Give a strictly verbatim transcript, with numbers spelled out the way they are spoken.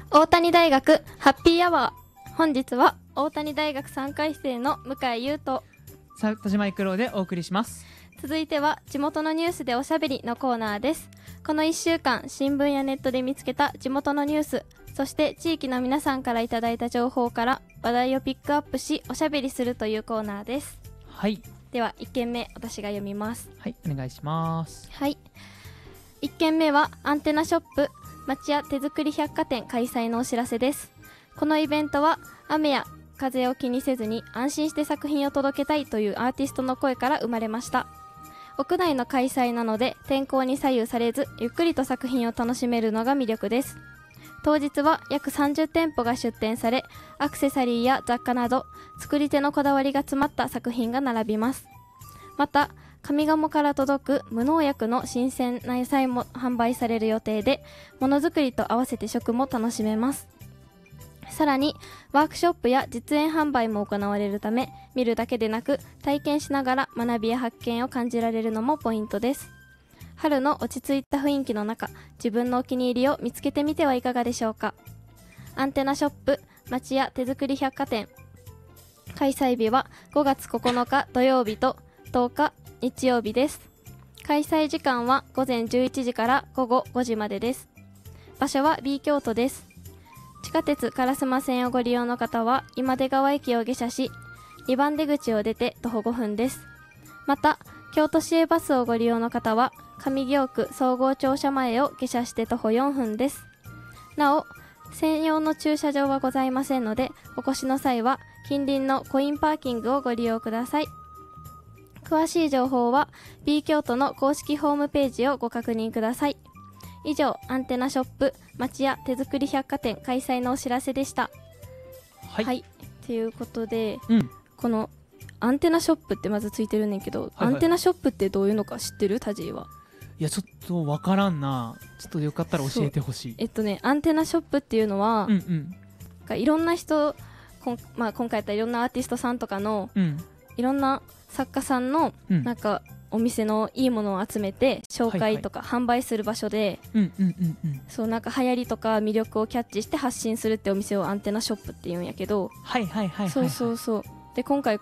大谷大学ハッピーアワー。本日は大谷大学さんかい生の向井優と田島育郎でお送りします。 続いては地元のニュースでおしゃべりのコーナーです。このいっしゅうかん新聞やネットで見つけた地元のニュース、そして地域の皆さんからいただいた情報から話題をピックアップしおしゃべりするというコーナーです。 はい。 ではいっけんめ私が読みます。 はい、お願いします。 はい。いっけんめはアンテナショップ町屋手作り百貨店開催のお知らせです。このイベントは雨や風を気にせずに安心して作品を届けたいというアーティストの声から生まれました。屋内の開催なので天候に左右されずゆっくりと作品を楽しめるのが魅力です。当日は約さんじゅってんぽが出展され、アクセサリーや雑貨など作り手のこだわりが詰まった作品が並びます。また上賀茂から届く無農薬の新鮮な野菜も販売される予定で、ものづくりと合わせて食も楽しめます。さらにワークショップや実演販売も行われるため、見るだけでなく体験しながら学びや発見を感じられるのもポイントです。春の落ち着いた雰囲気の中、自分のお気に入りを見つけてみてはいかがでしょうか。アンテナショップ町屋手作り百貨店、開催日はごがつここのか土曜日ととおか日曜日です。開催時間はごぜんじゅういちじからごごごじまでです。場所は B 京都です。地下鉄烏丸線をご利用の方は今出川駅を下車しにばん出口を出て徒歩ごふんです。また京都市営バスをご利用の方は上京区総合庁舎前を下車して徒歩よんふんです。なお専用の駐車場はございませんので、お越しの際は近隣のコインパーキングをご利用ください。詳しい情報は B 京都の公式ホームページをご確認ください。以上、アンテナショップ町屋手作り百貨店開催のお知らせでした。 はい、 はい、ということで、 うん、 このアンテナショップってまずついてるねんけど、はいはい、アンテナショップってどういうのか知ってる？タジーは。 いやちょっとわからんな。ちょっとよかったら教えてほしい。 えっとねアンテナショップっていうのは、うんうん、いろんな人こん、まあ、今回やったらいろんなアーティストさんとかの、うん、いろんな作家さんの、うん、なんかお店のいいものを集めて紹介とか販売する場所で、そうなんか流行りとか魅力をキャッチして発信するってお店をアンテナショップって言うんやけど、 はいはいはいはい、はい、 そうそうそう。で今回